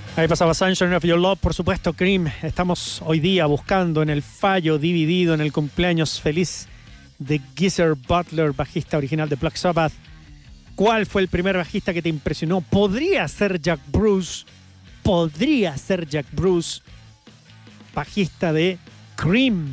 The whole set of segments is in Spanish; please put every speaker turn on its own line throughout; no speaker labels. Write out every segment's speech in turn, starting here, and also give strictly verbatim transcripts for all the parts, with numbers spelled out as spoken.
Ahí pasaba Sunshine of Your Love, por supuesto, Cream. Estamos hoy día buscando en el fallo dividido en el cumpleaños feliz de Geezer Butler, bajista original de Black Sabbath. ¿Cuál fue el primer bajista que te impresionó? Podría ser Jack Bruce. Podría ser Jack Bruce, bajista de Cream.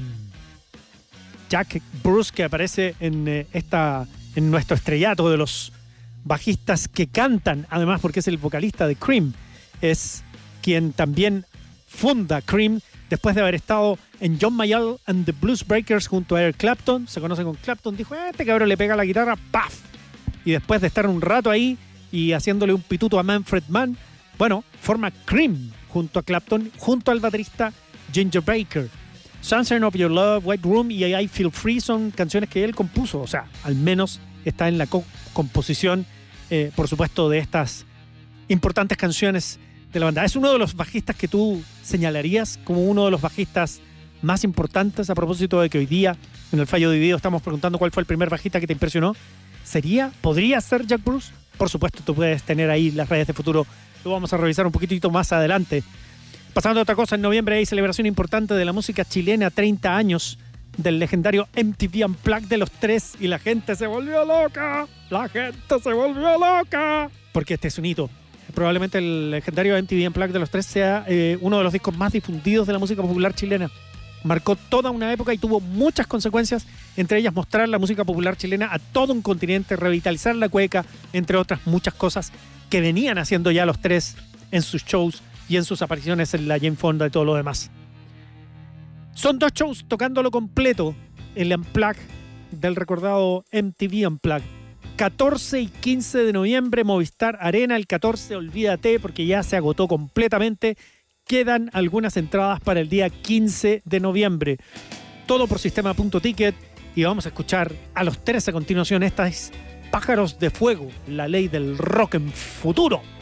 Jack Bruce, que aparece en, eh, esta, en nuestro estrellato de los bajistas que cantan, además porque es el vocalista de Cream. Es quien también funda Cream después de haber estado en John Mayall and the Blues Breakers junto a Eric Clapton. Se conoce con Clapton. Dijo, eh, este cabrón le pega la guitarra, ¡paf! Y después de estar un rato ahí y haciéndole un pituto a Manfred Mann, bueno, forma Cream junto a Clapton, junto al baterista Ginger Baker. Sunshine of Your Love, White Room y I Feel Free son canciones que él compuso. O sea, al menos está en la co- composición, eh, por supuesto, de estas importantes canciones de la banda. ¿Es uno de los bajistas que tú señalarías como uno de los bajistas más importantes, a propósito de que hoy día en el fallo dividido estamos preguntando cuál fue el primer bajista que te impresionó? ¿Sería? ¿Podría ser Jack Bruce? Por supuesto, tú puedes tener ahí las redes de futuro. Lo vamos a revisar un poquitito más adelante. Pasando a otra cosa, en noviembre hay celebración importante de la música chilena, treinta años del legendario M T V Unplugged de los tres, y la gente se volvió loca. La gente se volvió loca. Porque este es un hito. Probablemente el legendario M T V Unplugged de los tres sea eh, uno de los discos más difundidos de la música popular chilena. Marcó toda una época y tuvo muchas consecuencias, entre ellas mostrar la música popular chilena a todo un continente, revitalizar la cueca, entre otras muchas cosas que venían haciendo ya los tres en sus shows y en sus apariciones en la Jane Fonda y todo lo demás. Son dos shows tocándolo completo, el Unplugged del recordado M T V Unplugged. catorce y quince de noviembre, Movistar Arena. El catorce, olvídate, porque ya se agotó completamente. Quedan algunas entradas para el día quince de noviembre. Todo por sistema.ticket. Y vamos a escuchar a los tres a continuación. Esta es Pájaros de Fuego, la ley del rock en futuro.